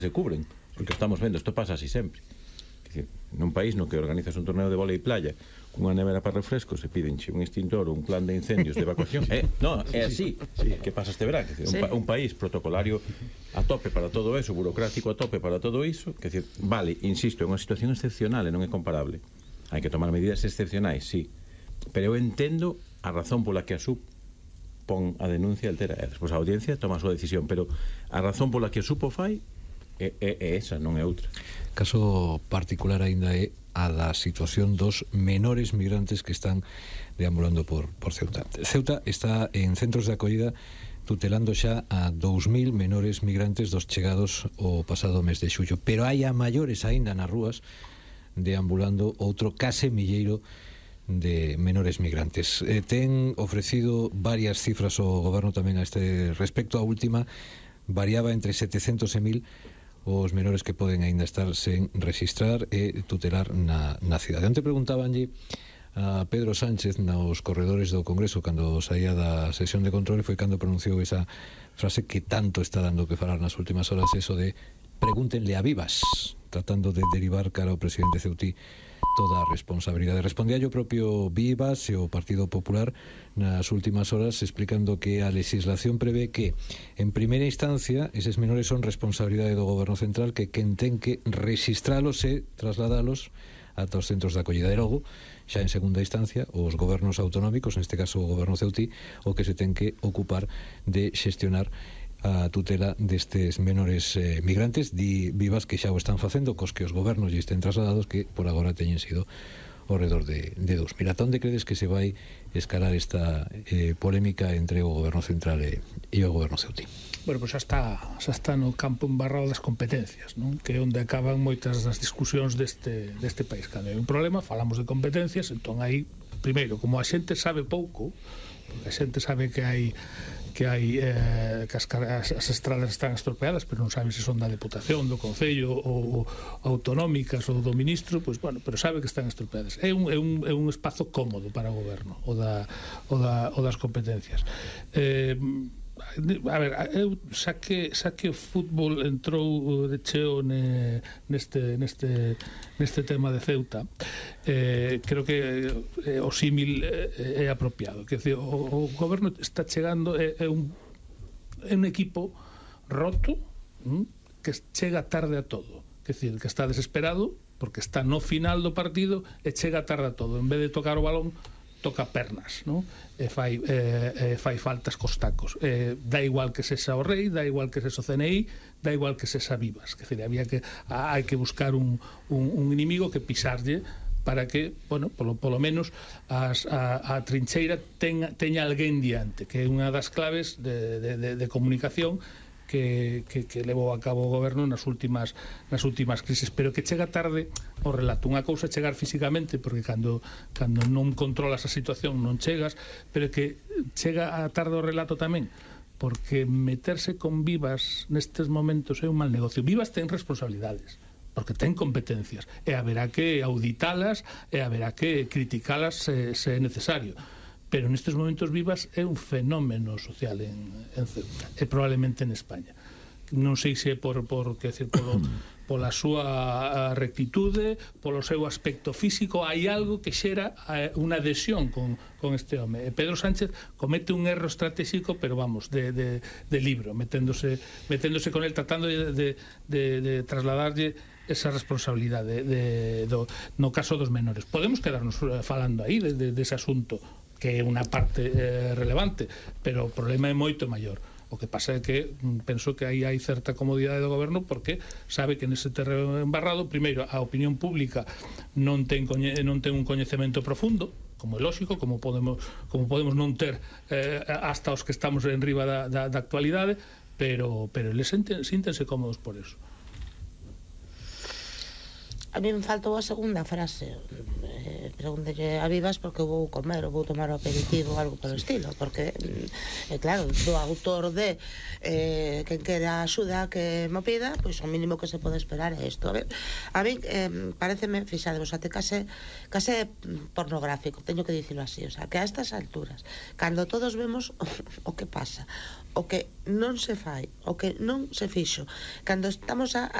se cubren, porque estamos vendo, isto pasa así sempre. Dicir, nun país no que organizas un torneo de vólei playa cunha nevera para refrescos e pídenche un extintor ou un plan de incendios de evacuación, no, é así que pasa este verán, un país protocolario a tope para todo eso, burocrático a tope para todo iso, que decir, vale, insisto, é unha situación excepcional e non é comparable, hai que tomar medidas excepcionais, sí, pero eu entendo a razón pola que a SUP pon a denuncia altera, e despois a audiencia toma a súa decisión, pero a razón pola que a SUP o fai é esa, non é outra. Caso particular aínda é a da situación dos menores migrantes que están deambulando por Ceuta. Ceuta está en centros de acollida tutelando xa a 2.000 menores migrantes dos chegados o pasado mes de xullo, pero hai a maiores aínda nas rúas deambulando outro case milleiro de menores migrantes. Ten ofrecido varias cifras o goberno tamén a este respecto. A última variaba entre 700 e 1.000 os menores que poden aínda estar sen registrar e tutelar na cidade. Onte preguntabanlle a Pedro Sánchez nos corredores do Congreso cando saía da sesión de control, foi cando pronunciou esa frase que tanto está dando que falar nas últimas horas, eso de pregúntenle a Vivas, tratando de derivar cara ao presidente ceutí toda a responsabilidade. Respondía o propio Vivas e o Partido Popular nas últimas horas explicando que a legislación prevé que en primeira instancia eses menores son responsabilidade do goberno central, que quen ten que registralos e trasladalos ata os centros de acollida, e logo xa en segunda instancia os gobernos autonómicos, neste caso o goberno ceutí, o que se ten que ocupar de xestionar a tutela destes menores migrantes. Di Vivas que xa o están facendo cos que os gobernos lle estén trasladados, que por agora teñen sido ao redor de 2.000. Ata onde credes que se vai escalar esta polémica entre o goberno central e o goberno ceutí? Bueno, pois xa está no campo embarrado das competencias, non? Que é onde acaban moitas das discusións deste país. Cando hai un problema, falamos de competencias, entón aí, primeiro, como a xente sabe pouco, porque a xente sabe que as estradas están estropeadas, pero non sabe se son da Deputación, do Concello ou autonómicas ou do Ministro, pois bueno, pero sabe que están estropeadas. É un espazo cómodo para o goberno, o das competencias. A ver, eu xa que o fútbol entrou de cheo neste tema de Ceuta, creo que o símil é apropiado. Quer dizer, o goberno está chegando, é un equipo roto, que chega tarde a todo. Quer dizer, que está desesperado porque está no final do partido e chega tarde a todo. En vez de tocar o balón, toca pernas, non? E fai faltas cos tacos. Dá igual que sexa o Rei, dá igual que sexa o CNI, dá igual que sexa Vivas. Que hai que buscar un inimigo que pisarlle para que, bueno, polo menos a trincheira teña alguén diante, que é unha das claves de comunicación que levou a cabo o goberno nas últimas crisis, pero que chega tarde o relato. Unha cousa é chegar físicamente, porque cando non controlas a situación non chegas, pero que chega a tarde o relato tamén, porque meterse con Vivas nestes momentos é un mal negocio. Vivas ten responsabilidades, porque ten competencias, e haberá que auditalas e haberá que criticalas se é necesario. Pero nestes momentos Vivas é un fenómeno social en Ceuta, e probablemente en España. Non sei se pola súa rectitude, polo seu aspecto físico, hai algo que xera unha adhesión con este home. E Pedro Sánchez comete un erro estratégico, pero vamos, de libro, meténdose con el, tratando de trasladarlle esa responsabilidade no caso dos menores. Podemos quedarnos falando aí dese asunto, que é unha parte relevante, pero o problema é moito maior. O que pasa é que penso que aí hai certa comodidade do goberno, porque sabe que nese terreno embarrado, primeiro, a opinión pública non ten un coñecemento profundo, como é lógico, como podemos non ter hasta os que estamos en riba da actualidade, pero eles síntense cómodos por eso. A mí me faltou a segunda frase. Pregúntelle a Vivas porque vou comer ou vou tomar o aperitivo ou algo polo estilo, porque claro, do autor de quen quera axuda que me pida, pois o mínimo que se pode esperar é isto. A mí pareceme, fixadevos, até case pornográfico, teño que dicilo así, o sea, que a estas alturas, cando todos vemos o que pasa, o que non se fai, o que non se fixo, cando estamos a